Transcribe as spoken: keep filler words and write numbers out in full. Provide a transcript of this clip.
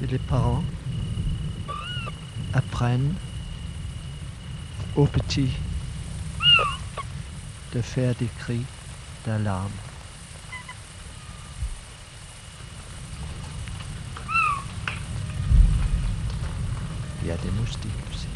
et les parents apprennent aux petits de faire des cris d'alarme. Il y a des moustiques aussi.